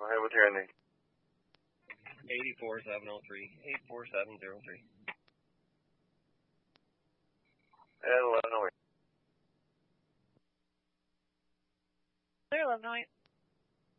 Go ahead with your ending. 84703. 84703. And 1108. Clear 1108.